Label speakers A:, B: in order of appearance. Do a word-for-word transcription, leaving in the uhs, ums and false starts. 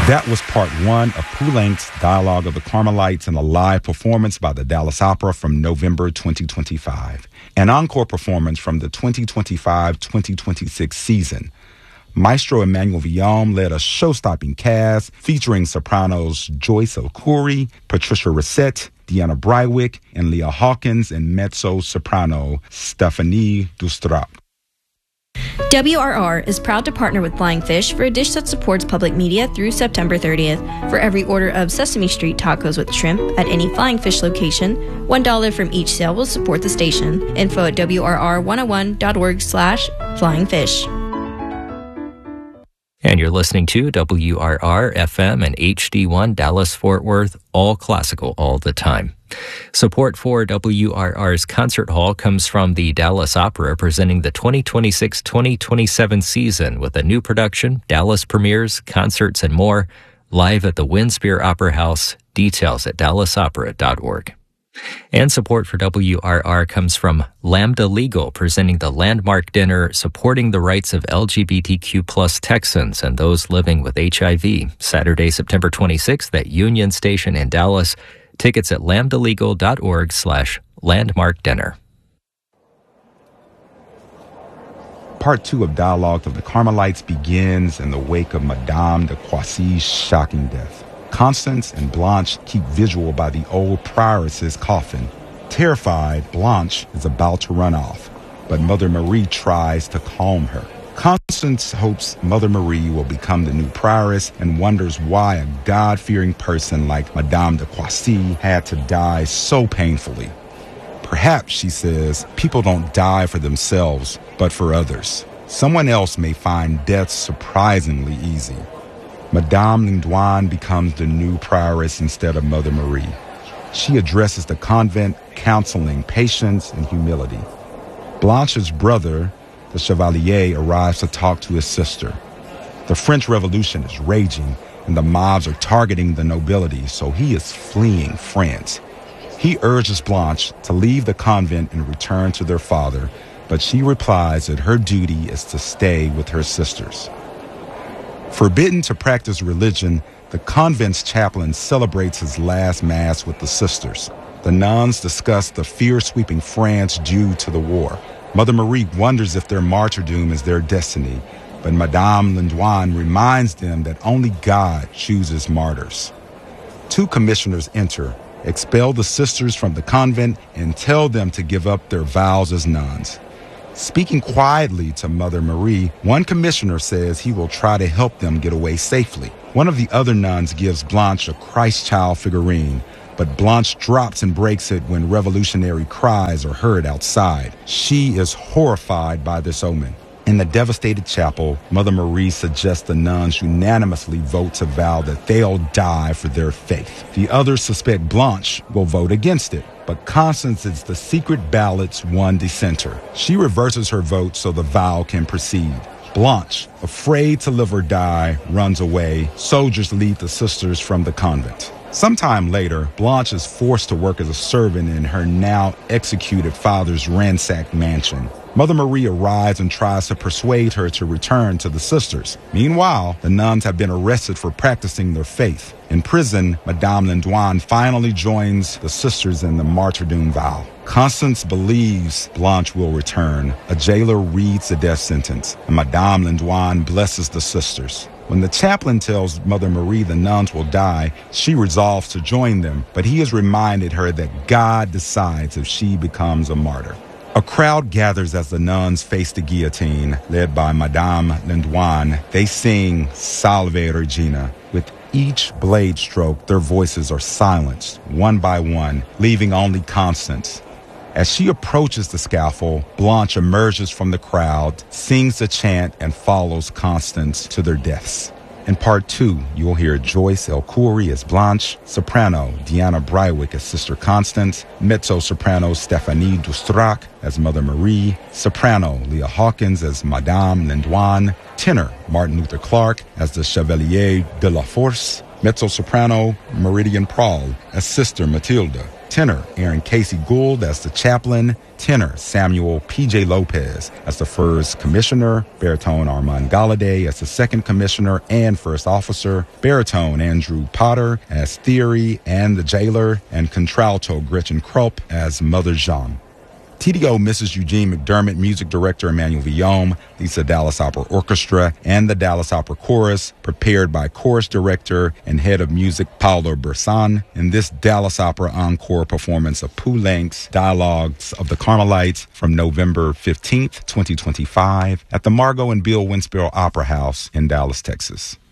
A: That was part one of Poulenc's Dialogue of the Carmelites and a live performance by the Dallas Opera from November twenty twenty-five. An encore performance from the twenty twenty-five twenty twenty-six season. Maestro Emmanuel Villaume led a show-stopping cast featuring sopranos Joyce El-Khoury, Patricia Racette, Deanna Brywick, and Leah Hawkins, and mezzo-soprano Stephanie Doustrac.
B: W R R is proud to partner with Flying Fish for a dish that supports public media through September thirtieth. For every order of Sesame Street tacos with shrimp at any Flying Fish location, one dollar from each sale will support the station. Info at W R R one oh one dot org slash flying fish.
C: And you're listening to W R R F M and H D one Dallas-Fort Worth, all classical all the time. Support for W R R's concert hall comes from the Dallas Opera, presenting the twenty twenty-six twenty twenty-seven season with a new production, Dallas premieres, concerts, and more, live at the Winspear Opera House. Details at dallas opera dot org. And support for W R R comes from Lambda Legal, presenting the landmark dinner supporting the rights of L G B T Q plus Texans and those living with H I V, Saturday, September twenty-sixth at Union Station in Dallas. Tickets at lambda legal dot org slash landmark dinner.
A: Part two of Dialogue of the Carmelites begins in the wake of Madame de Croissy's shocking death. Constance and Blanche keep vigil by the old prioress's coffin. Terrified, Blanche is about to run off, but Mother Marie tries to calm her. Constance hopes Mother Marie will become the new prioress and wonders why a God-fearing person like Madame de Croissy had to die so painfully. Perhaps, she says, people don't die for themselves, but for others. Someone else may find death surprisingly easy. Madame Lindoine becomes the new prioress instead of Mother Marie. She addresses the convent, counseling patience and humility. Blanche's brother, the Chevalier, arrives to talk to his sister. The French Revolution is raging, and the mobs are targeting the nobility, so he is fleeing France. He urges Blanche to leave the convent and return to their father, but she replies that her duty is to stay with her sisters. Forbidden to practice religion, the convent's chaplain celebrates his last mass with the sisters. The nuns discuss the fear sweeping France due to the war. Mother Marie wonders if their martyrdom is their destiny, but Madame Lindoine reminds them that only God chooses martyrs. Two commissioners enter, expel the sisters from the convent, and tell them to give up their vows as nuns. Speaking quietly to Mother Marie, one commissioner says he will try to help them get away safely. One of the other nuns gives Blanche a Christ child figurine, but Blanche drops and breaks it when revolutionary cries are heard outside. She is horrified by this omen. In the devastated chapel, Mother Marie suggests the nuns unanimously vote to vow that they'll die for their faith. The others suspect Blanche will vote against it, but Constance is the secret ballot's one dissenter. She reverses her vote so the vow can proceed. Blanche, afraid to live or die, runs away. Soldiers lead the sisters from the convent. Sometime later, Blanche is forced to work as a servant in her now executed father's ransacked mansion. Mother Marie arrives and tries to persuade her to return to the sisters. Meanwhile, the nuns have been arrested for practicing their faith. In prison, Madame Lindoine finally joins the sisters in the martyrdom vow. Constance believes Blanche will return. A jailer reads the death sentence, and Madame Lindoine blesses the sisters. When the chaplain tells Mother Marie the nuns will die, she resolves to join them, but he has reminded her that God decides if she becomes a martyr. A crowd gathers as the nuns face the guillotine, led by Madame Lindoine. They sing Salve Regina. With each blade stroke, their voices are silenced, one by one, leaving only Constance. As she approaches the scaffold, Blanche emerges from the crowd, sings the chant, and follows Constance to their deaths. In part two, you'll hear Joyce El-Khoury as Blanche, soprano Deanna Brywick as Sister Constance, mezzo-soprano Stephanie Doustrac as Mother Marie, soprano Leah Hawkins as Madame Lindoine, tenor Martin Luther Clark as the Chevalier de la Force, mezzo-soprano Meridian Prahl as Sister Matilda, Tenor, Aaron Casey Gould as the chaplain. Tenor, Samuel P J Lopez as the first commissioner. Baritone, Armand Galladay as the second commissioner and first officer. Baritone, Andrew Potter as Theory and the jailer. And contralto, Gretchen Krupp as Mother Jean. T D O Missus Eugene McDermott, music director Emmanuel Villaume, Lisa Dallas Opera Orchestra, and the Dallas Opera Chorus, prepared by chorus director and head of music Paolo Bersan, in this Dallas Opera encore performance of Poulenc's Dialogues of the Carmelites from November fifteenth, twenty twenty-five, at the Margot and Bill Winsboro Opera House in Dallas, Texas.